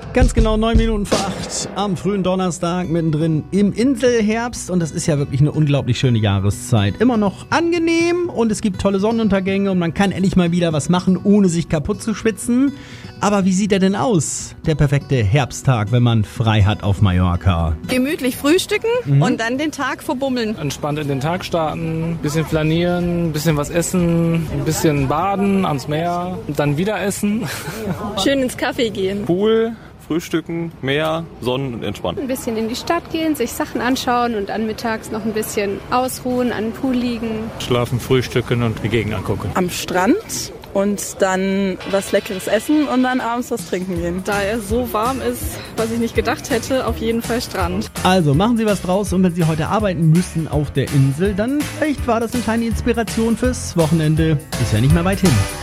Ganz genau 9 Minuten vor 8 am frühen Donnerstag mittendrin im Inselherbst. Und das ist ja wirklich eine unglaublich schöne Jahreszeit. Immer noch angenehm und es gibt tolle Sonnenuntergänge und man kann endlich mal wieder was machen, ohne sich kaputt zu schwitzen. Aber wie sieht er denn aus, der perfekte Herbsttag, wenn man frei hat auf Mallorca? Gemütlich frühstücken und dann den Tag verbummeln. Entspannt in den Tag starten, bisschen flanieren, bisschen was essen, ein bisschen baden ans Meer und dann wieder essen. Schön ins Café gehen. Pool, Frühstücken, Meer, Sonnen und entspannen. Ein bisschen in die Stadt gehen, sich Sachen anschauen und dann mittags noch ein bisschen ausruhen, an den Pool liegen. Schlafen, frühstücken und die Gegend angucken. Am Strand und dann was Leckeres essen und dann abends was trinken gehen. Da er so warm ist, was ich nicht gedacht hätte, auf jeden Fall Strand. Also machen Sie was draus und wenn Sie heute arbeiten müssen auf der Insel, dann vielleicht war das eine kleine Inspiration fürs Wochenende. Ist ja nicht mehr weit hin.